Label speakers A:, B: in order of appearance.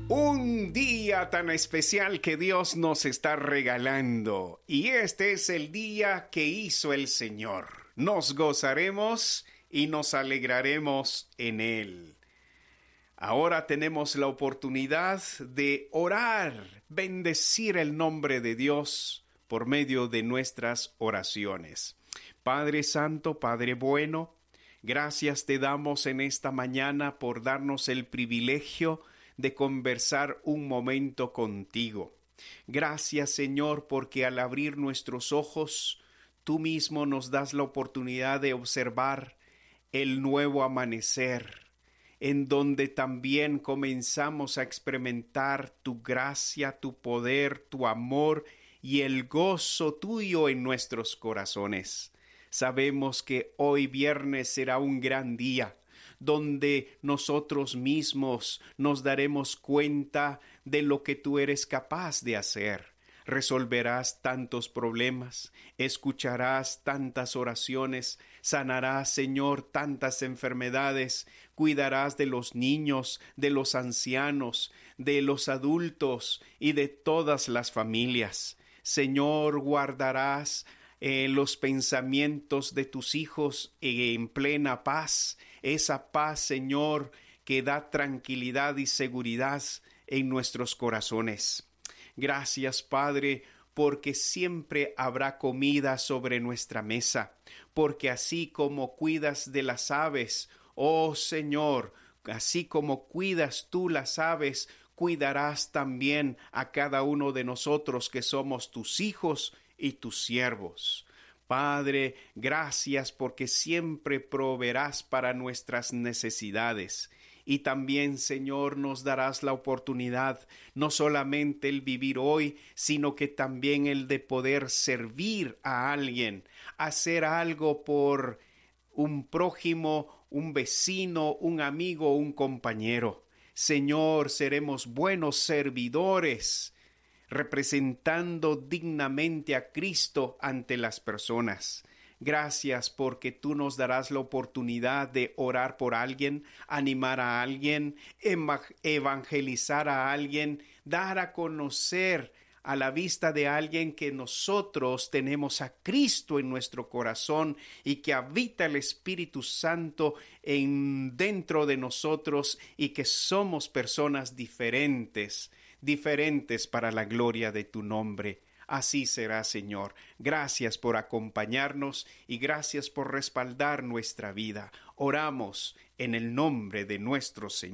A: Un día tan especial que Dios nos está regalando, y este es el día que hizo el Señor. Nos gozaremos y nos alegraremos en Él. Ahora tenemos la oportunidad de orar, bendecir el nombre de Dios por medio de nuestras oraciones. Padre Santo, Padre bueno, gracias te damos en esta mañana por darnos el privilegio de conversar un momento contigo. Gracias, Señor, porque al abrir nuestros ojos, tú mismo nos das la oportunidad de observar el nuevo amanecer, en donde también comenzamos a experimentar tu gracia, tu poder, tu amor y el gozo tuyo en nuestros corazones. Sabemos que hoy viernes será un gran día, donde nosotros mismos nos daremos cuenta de lo que tú eres capaz de hacer. Resolverás tantos problemas, escucharás tantas oraciones, sanarás, Señor, tantas enfermedades, cuidarás de los niños, de los ancianos, de los adultos y de todas las familias. Señor, guardarás los pensamientos de tus hijos en plena paz, esa paz, Señor, que da tranquilidad y seguridad en nuestros corazones. Gracias, Padre, porque siempre habrá comida sobre nuestra mesa, porque así como cuidas de las aves, oh Señor, así como cuidas tú las aves, cuidarás también a cada uno de nosotros que somos tus hijos y tus siervos. Padre, gracias porque siempre proveerás para nuestras necesidades. Y también, Señor, nos darás la oportunidad, no solamente el vivir hoy, sino que también el de poder servir a alguien, hacer algo por un prójimo, un vecino, un amigo, un compañero. Señor, seremos buenos servidores, representando dignamente a Cristo ante las personas. Gracias porque tú nos darás la oportunidad de orar por alguien, animar a alguien, evangelizar a alguien, dar a conocer a la vista de alguien que nosotros tenemos a Cristo en nuestro corazón y que habita el Espíritu Santo dentro de nosotros y que somos personas diferentes para la gloria de tu nombre. Así será, Señor. Gracias por acompañarnos y gracias por respaldar nuestra vida. Oramos en el nombre de nuestro Señor